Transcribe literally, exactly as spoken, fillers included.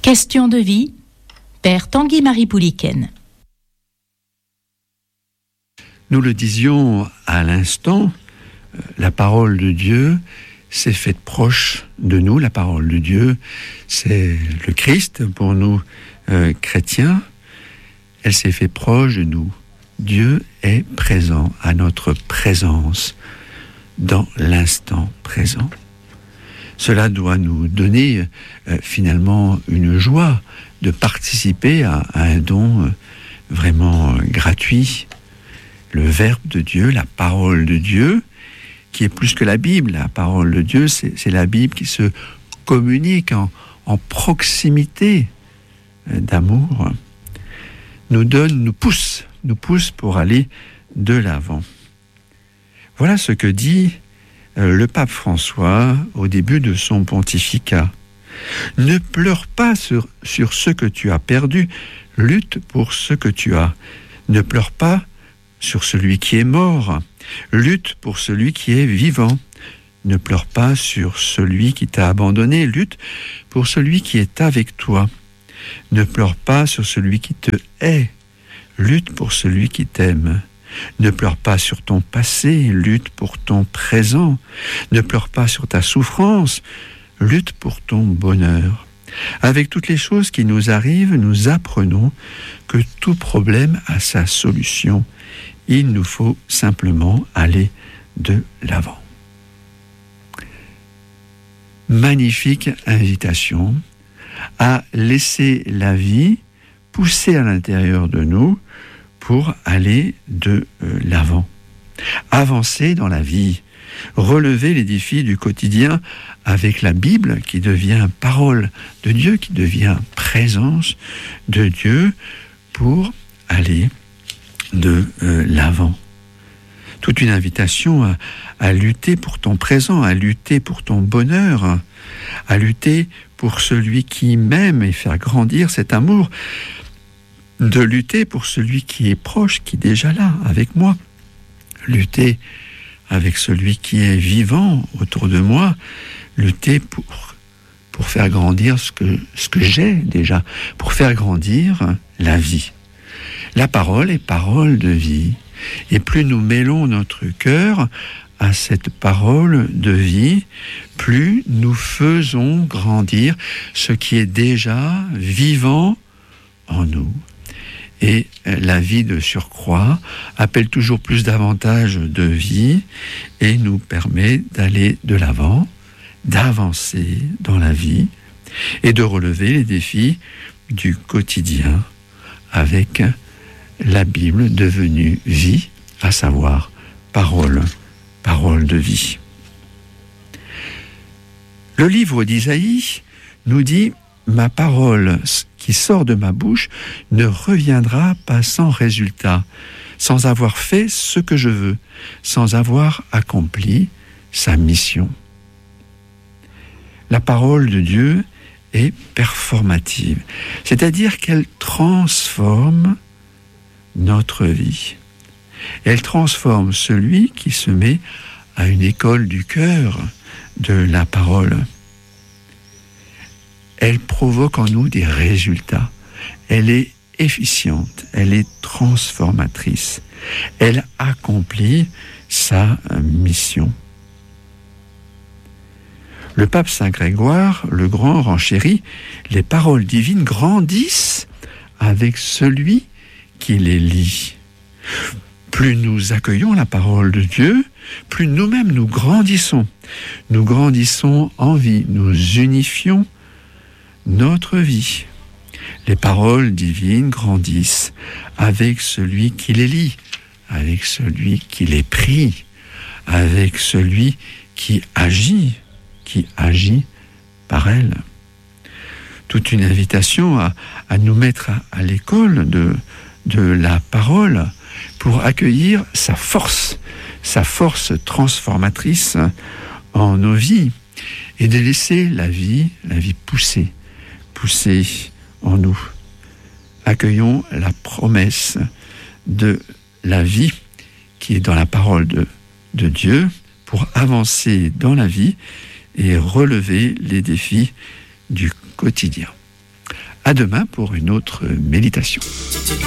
Question de vie, Père Tanguy-Marie Pouliken. Nous le disions à l'instant, la parole de Dieu s'est faite proche de nous. La parole de Dieu, c'est le Christ pour nous euh, chrétiens. Elle s'est faite proche de nous. Dieu est présent à notre présence dans l'instant présent. Cela doit nous donner euh, finalement une joie de participer à, à un don euh, vraiment euh, gratuit. Le Verbe de Dieu, la parole de Dieu, qui est plus que la Bible. La parole de Dieu, c'est, c'est la Bible qui se communique en, en proximité euh, d'amour, nous donne, nous pousse, nous pousse pour aller de l'avant. Voilà ce que dit euh, le pape François au début de son pontificat. Ne pleure pas sur, sur ce que tu as perdu, lutte pour ce que tu as. Ne pleure pas sur celui qui est mort, lutte pour celui qui est vivant. Ne pleure pas sur celui qui t'a abandonné, lutte pour celui qui est avec toi. Ne pleure pas sur celui qui te hait, lutte pour celui qui t'aime. Ne pleure pas sur ton passé, lutte pour ton présent. Ne pleure pas sur ta souffrance, lutte pour ton bonheur. Avec toutes les choses qui nous arrivent, nous apprenons que tout problème a sa solution. Il nous faut simplement aller de l'avant. Magnifique invitation à laisser la vie pousser à l'intérieur de nous pour aller de euh, l'avant. Avancer dans la vie, relever les défis du quotidien avec la Bible qui devient parole de Dieu, qui devient présence de Dieu pour aller de euh, l'avant. Toute une invitation à, à lutter pour ton présent, à lutter pour ton bonheur, à lutter pour celui qui m'aime et faire grandir cet amour, de lutter pour celui qui est proche, qui est déjà là avec moi, lutter avec celui qui est vivant autour de moi, lutter pour, pour faire grandir ce que, ce que j'ai déjà, pour faire grandir la vie. La parole est parole de vie, et plus nous mêlons notre cœur à cette parole de vie, plus nous faisons grandir ce qui est déjà vivant en nous. Et la vie de surcroît appelle toujours plus davantage de vie et nous permet d'aller de l'avant, d'avancer dans la vie et de relever les défis du quotidien avec la Bible devenue vie, à savoir parole, parole de vie. Le livre d'Isaïe nous dit « Ma parole qui sort de ma bouche ne reviendra pas sans résultat, sans avoir fait ce que je veux, sans avoir accompli sa mission. » La parole de Dieu est performative, c'est-à-dire qu'elle transforme notre vie. Elle transforme celui qui se met à une école du cœur de la parole. Elle provoque en nous des résultats. Elle est efficiente, elle est transformatrice. Elle accomplit sa mission. Le pape Saint Grégoire, le Grand, renchérit « Les paroles divines grandissent avec celui qui les lit. » Plus nous accueillons la parole de Dieu, plus nous-mêmes nous grandissons. Nous grandissons en vie, nous unifions notre vie. Les paroles divines grandissent avec celui qui les lit, avec celui qui les prie, avec celui qui agit, qui agit par elles. Toute une invitation à, à nous mettre à, à l'école de, de la parole pour accueillir sa force, sa force transformatrice en nos vies et de laisser la vie, la vie pousser, pousser en nous. Accueillons la promesse de la vie qui est dans la parole de, de Dieu pour avancer dans la vie et relever les défis du quotidien. à demain pour une autre méditation.